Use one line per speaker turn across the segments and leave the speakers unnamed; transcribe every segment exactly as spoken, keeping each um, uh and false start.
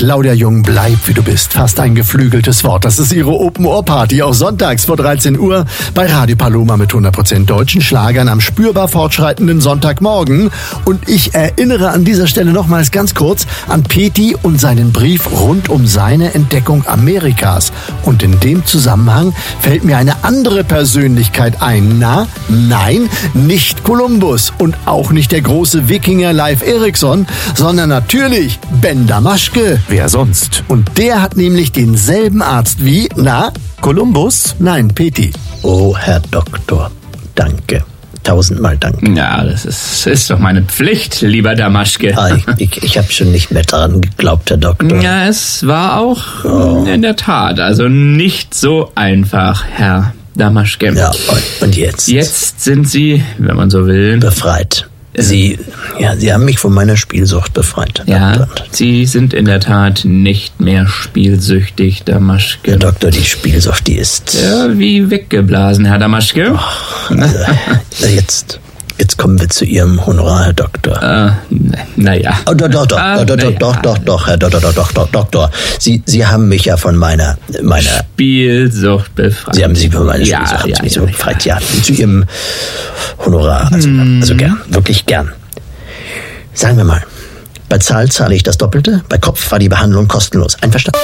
Claudia Jung, bleib wie du bist. Fast ein geflügeltes Wort. Das ist ihre Open-Ohr-Party, auch sonntags vor dreizehn Uhr bei Radio Paloma mit hundert Prozent deutschen Schlagern am spürbar fortschreitenden Sonntagmorgen. Und ich erinnere an dieser Stelle nochmals ganz kurz an Peti und seinen Brief rund um seine Entdeckung Amerikas. Und in dem Zusammenhang fällt mir eine andere Persönlichkeit ein. Na, nein, nicht Kolumbus und auch nicht der große Wikinger Leif Erikson, sondern natürlich Ben Damaschke.
Wer sonst?
Und der hat nämlich denselben Arzt wie, na,
Kolumbus?
Nein, Peti.
Oh, Herr Doktor, danke. Tausendmal danke.
Ja, das ist, ist doch meine Pflicht, lieber Damaschke.
Ah, ich ich habe schon nicht mehr daran geglaubt, Herr Doktor.
Ja, es war auch
Oh.
in der Tat, also nicht so einfach, Herr Damaschke.
Ja, und, und jetzt?
Jetzt sind Sie, wenn man so will,
Befreit. Sie, ja, Sie haben mich von meiner Spielsucht befreit, Herr
ja,
Doktor.
Sie sind in der Tat nicht mehr spielsüchtig, Damaschke.
Herr Doktor, die Spielsucht, die ist...
Ja, wie weggeblasen, Herr Damaschke.
Also, jetzt, jetzt kommen wir zu Ihrem Honorar, Herr Doktor.
Äh, naja.
Oh, doch, doch, doch,
Ah,
doch, doch,
na ja.
doch, doch, doch, Herr Doktor, doch, doch, doch, Doktor. Sie, Sie haben mich ja von meiner, meiner,
Spielsucht befreit.
Sie haben Sie von meiner
ja,
Spielsucht
ja,
so
ja,
befreit, ja, zu Ihrem Honorar, also, also gern, wirklich gern. Sagen wir mal, bei Zahl zahle ich das Doppelte, bei Kopf war die Behandlung kostenlos. Einverstanden?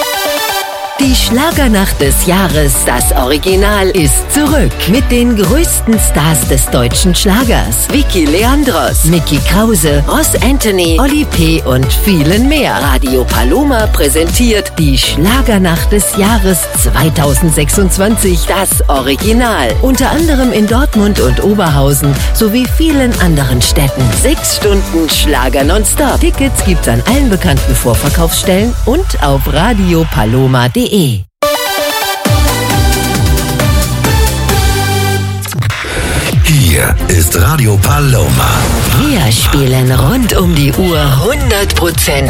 Die Schlagernacht des Jahres, das Original, ist zurück. Mit den größten Stars des deutschen Schlagers. Vicky Leandros, Mickey Krause, Ross Anthony, Oli P. und vielen mehr. Radio Paloma präsentiert die Schlagernacht des Jahres zweitausendsechsundzwanzig, das Original. Unter anderem in Dortmund und Oberhausen sowie vielen anderen Städten. Sechs Stunden Schlager nonstop. Tickets gibt's an allen bekannten Vorverkaufsstellen und auf radio paloma punkt de.
Hier ist Radio Paloma.
Wir spielen rund um die Uhr hundert Prozent